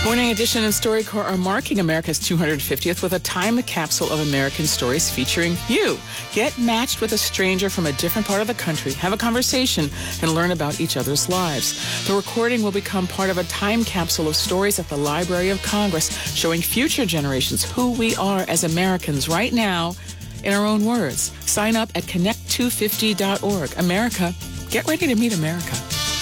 Morning edition of StoryCorps are marking America's 250th with a time capsule of American stories featuring you. Get matched with a stranger from a different part of the country, have a conversation, and learn about each other's lives. The recording will become part of a time capsule of stories at the Library of Congress, showing future generations who we are as Americans right now in our own words. Sign up at connect250.org. America, get ready to meet America.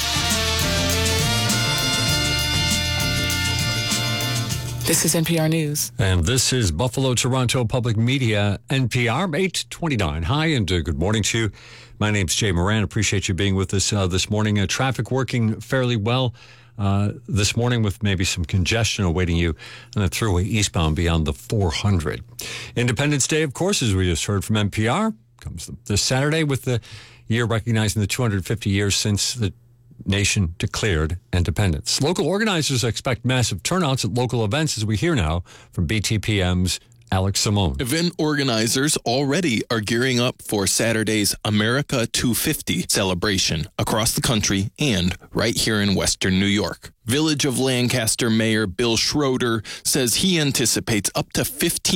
This is NPR News. And this is Buffalo Toronto Public Media, NPR, 829. Hi, and good morning to you. My name's Jay Moran. Appreciate you being with us this morning. Traffic working fairly well this morning with maybe some congestion awaiting you on the thruway eastbound beyond the 400. Independence Day, of course, as we just heard from NPR, comes this Saturday with the year recognizing the 250 years since the nation declared independence. Local organizers expect massive turnouts at local events, as we hear now from BTPM's Alex Simone. Event organizers already are gearing up for Saturday's America 250 celebration across the country and right here in Western New York. Village of Lancaster Mayor Bill Schroeder says he anticipates up to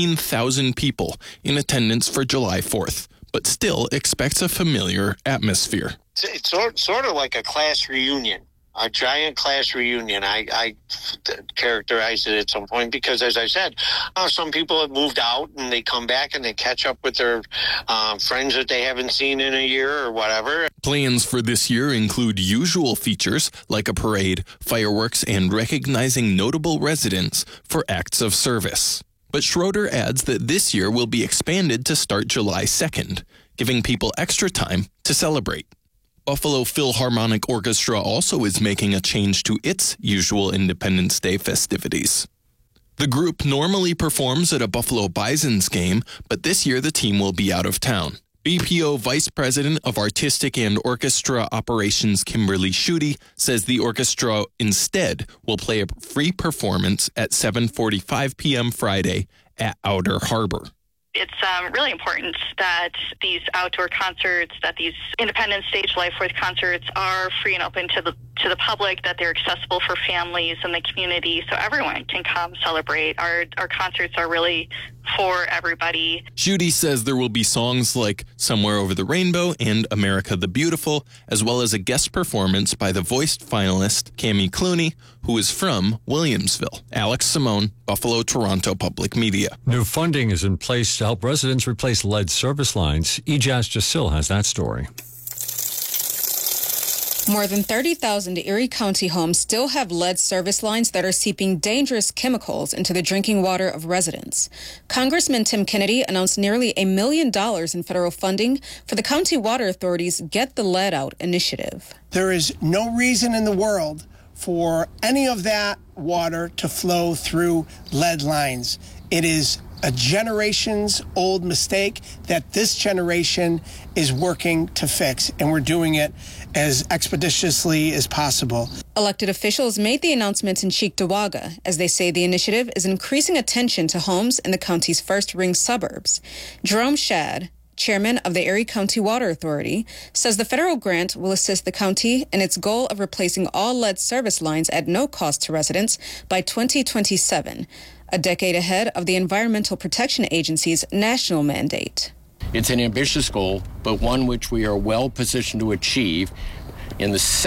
15,000 people in attendance for July 4th, but still expects a familiar atmosphere. It's sort of like a class reunion, a giant class reunion. I characterized it at some point because, as I said, some people have moved out and they come back and they catch up with their friends that they haven't seen in a year or whatever. Plans for this year include usual features like a parade, fireworks, and recognizing notable residents for acts of service. But Schroeder adds that this year will be expanded to start July 2nd, giving people extra time to celebrate. Buffalo Philharmonic Orchestra also is making a change to its usual Independence Day festivities. The group normally performs at a Buffalo Bisons game, but this year the team will be out of town. BPO Vice President of Artistic and Orchestra Operations Kimberly Schutte says the orchestra instead will play a free performance at 7:45 p.m. Friday at Outer Harbor. It's really important that these outdoor concerts, that these Independence Stage Life Worth concerts are free and open to the public, that they're accessible for families and the community so everyone can come celebrate. Our concerts are really for everybody. Schutte says there will be songs like Somewhere Over the Rainbow and America the Beautiful, as well as a guest performance by the voiced finalist Cami Clooney, who is from Williamsville. Alex Simone, Buffalo Toronto Public Media. New funding is in place to help residents replace lead service lines. Ijaz Jasil has that story. More than 30,000 Erie County homes still have lead service lines that are seeping dangerous chemicals into the drinking water of residents. Congressman Tim Kennedy announced nearly $1 million in federal funding for the County Water Authority's Get the Lead Out initiative. There is no reason in the world for any of that water to flow through lead lines. It is a generations-old mistake that this generation is working to fix, and we're doing it as expeditiously as possible. Elected officials made the announcement in Cheektowaga, as they say the initiative is increasing attention to homes in the county's first-ring suburbs. Jerome Shad, chairman of the Erie County Water Authority, says the federal grant will assist the county in its goal of replacing all lead service lines at no cost to residents by 2027, a decade ahead of the Environmental Protection Agency's national mandate. It's an ambitious goal, but one which we are well positioned to achieve in the